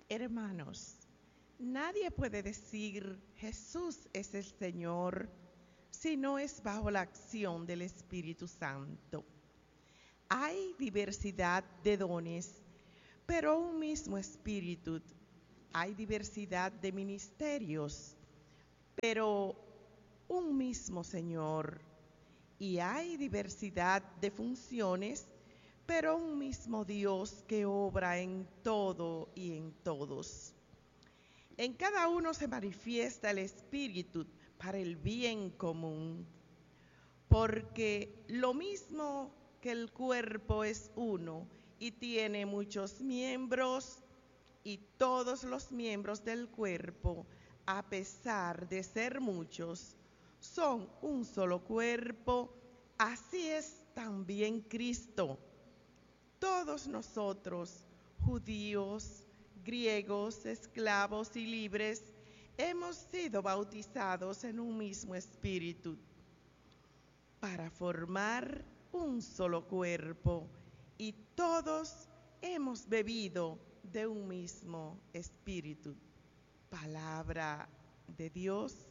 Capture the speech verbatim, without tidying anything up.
Hermanos, nadie puede decir Jesús es el Señor si no es bajo la acción del Espíritu Santo. Hay diversidad de dones, pero un mismo Espíritu. Hay diversidad de ministerios, pero un mismo Señor. Y hay diversidad de funciones, pero un mismo Dios que obra en todo y en todos. En cada uno se manifiesta el Espíritu para el bien común, porque lo mismo que el cuerpo es uno y tiene muchos miembros, y todos los miembros del cuerpo, a pesar de ser muchos, son un solo cuerpo, así es también Cristo. Todos nosotros, judíos, griegos, esclavos y libres, hemos sido bautizados en un mismo espíritu para formar un solo cuerpo, y todos hemos bebido de un mismo espíritu. Palabra de Dios.